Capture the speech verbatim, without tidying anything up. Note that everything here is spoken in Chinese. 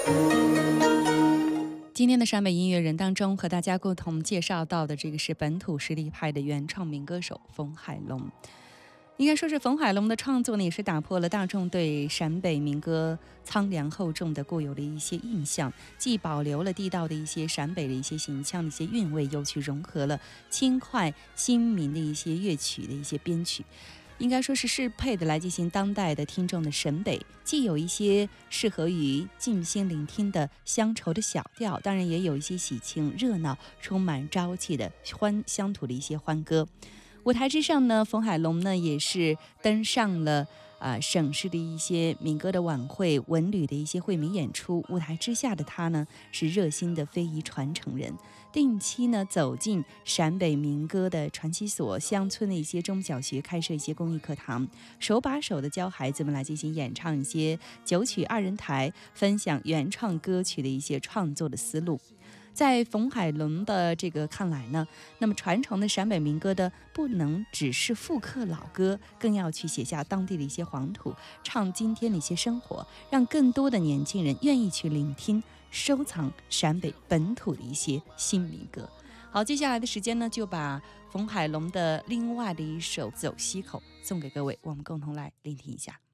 今天的陕北音乐人当中，和大家共同介绍到的这个是本土实力派的原创民歌手冯海龙。应该说是冯海龙的创作呢，也是打破了大众对陕北民歌苍凉厚重的固有的一些印象，既保留了地道的一些陕北的一些形象的一些韵味，又去融合了轻快新民的一些乐曲的一些编曲。应该说是适配的来进行当代的听众的审美，既有一些适合于静心聆听的乡愁的小调，当然也有一些喜庆热闹充满朝气的欢乡土的一些欢歌。舞台之上呢，冯海龙呢也是登上了啊、呃、省市的一些民歌的晚会、文旅的一些惠民演出。舞台之下的他呢，是热心的非遗传承人，定期呢走进陕北民歌的传奇所、乡村的一些中小学，开设一些公益课堂，手把手的教孩子们来进行演唱一些九曲二人台，分享原创歌曲的一些创作的思路。在冯海龙的这个看来呢，那么传承的陕北民歌的不能只是复刻老歌，更要去写下当地的一些黄土，唱今天的一些生活，让更多的年轻人愿意去聆听、收藏陕北本土的一些新民歌。好，接下来的时间呢，就把冯海龙的另外的一首《走西口》送给各位，我们共同来聆听一下。